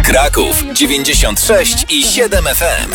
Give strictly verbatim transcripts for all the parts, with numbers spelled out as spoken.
Kraków dziewięćdziesiąt sześć i siedem F M.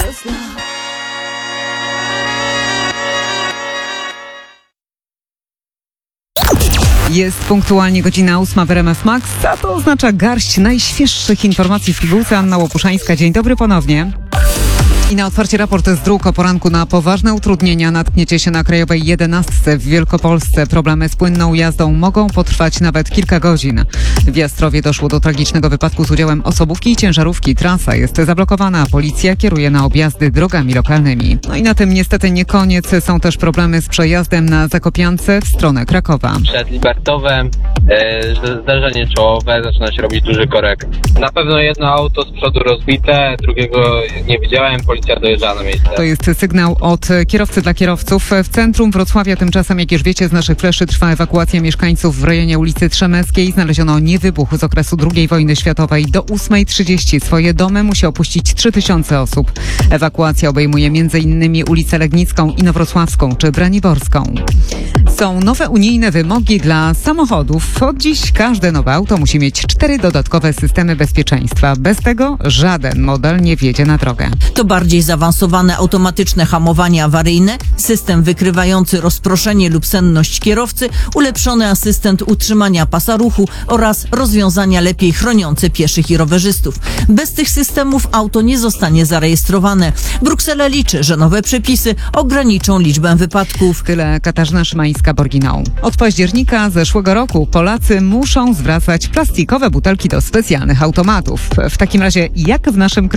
Jest punktualnie godzina ósma w R M F Max, a to oznacza garść najświeższych informacji w pigułce. Anna Łopuszańska, dzień dobry ponownie. I na otwarcie raport z dróg o poranku. Na poważne utrudnienia natkniecie się na Krajowej jedenastce w Wielkopolsce. Problemy z płynną jazdą mogą potrwać nawet kilka godzin. W Jastrowie doszło do tragicznego wypadku z udziałem osobówki i ciężarówki. Trasa jest zablokowana, a policja kieruje na objazdy drogami lokalnymi. No i na tym niestety nie koniec. Są też problemy z przejazdem na Zakopiance w stronę Krakowa. Przed Libertowem e, zdarzenie czołowe, zaczyna się robić duży korek. Na pewno jedno auto z przodu rozbite, drugiego nie widziałem, policja dojeżdża na miejsce. To jest sygnał od kierowcy dla kierowców. W centrum Wrocławia tymczasem, jak już wiecie z naszych fleszy, trwa ewakuacja mieszkańców w rejonie ulicy Trzemeckiej. Znaleziono niewybuch z okresu drugiej wojny światowej. Do ósmej trzydzieści swoje domy musi opuścić trzy tysiące osób. Ewakuacja obejmuje między innymi ulicę Legnicką, Inowrocławską czy Braniborską. Są nowe unijne wymogi dla samochodów. Od dziś każde nowe auto musi mieć cztery dodatkowe systemy bezpieczeństwa. Bez tego żaden model nie wjedzie na drogę. To bardziej zaawansowane automatyczne hamowanie awaryjne, system wykrywający rozproszenie lub senność kierowcy, ulepszony asystent utrzymania pasa ruchu oraz rozwiązania lepiej chroniące pieszych i rowerzystów. Bez tych systemów auto nie zostanie zarejestrowane. Bruksela liczy, że nowe przepisy ograniczą liczbę wypadków. Tyle Katarzyna Szymańska-Borginą. Od października zeszłego roku Polacy muszą zwracać plastikowe butelki do specjalnych automatów. W takim razie jak w naszym kraju